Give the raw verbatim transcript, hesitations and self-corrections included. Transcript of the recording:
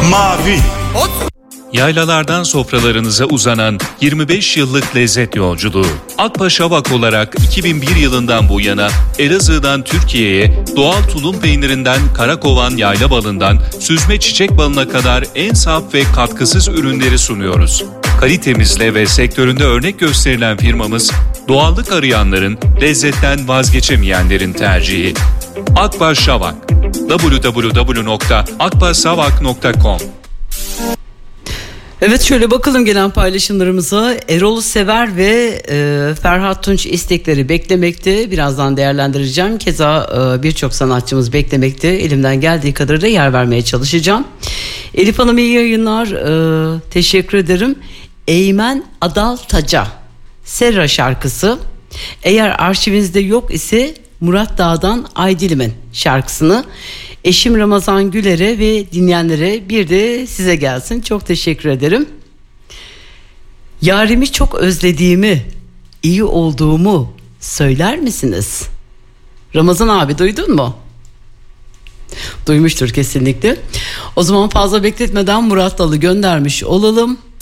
Mavi. Yaylalardan sofralarınıza uzanan yirmi beş yıllık lezzet yolculuğu. Akbaş Avak olarak iki bin bir yılından bu yana Elazığ'dan Türkiye'ye doğal tulum peynirinden karakovan yayla balından süzme çiçek balına kadar en saf ve katkısız ürünleri sunuyoruz. Kalitemizle ve sektöründe örnek gösterilen firmamız, doğallık arayanların, lezzetten vazgeçemeyenlerin tercihi. Akbaş Avak. double-u double-u double-u nokta akbaşavak nokta com. Evet, şöyle bakalım gelen paylaşımlarımıza. Erol Sever ve e, Ferhat Tunç istekleri beklemekte. Birazdan değerlendireceğim. Keza e, birçok sanatçımız beklemekte. Elimden geldiği kadarıyla yer vermeye çalışacağım. Elif Hanım, iyi yayınlar. E, teşekkür ederim. Eymen Adal Taca, Serra şarkısı. Eğer arşivinizde yok ise Murat Dağ'dan Ay Dilimin şarkısını eşim Ramazan Güler'e ve dinleyenlere, bir de size gelsin. Çok teşekkür ederim. Yarimi çok özlediğimi, iyi olduğumu söyler misiniz? Ramazan abi, duydun mu? Duymuştur kesinlikle. O zaman fazla bekletmeden Murat Dal'ı göndermiş olalım.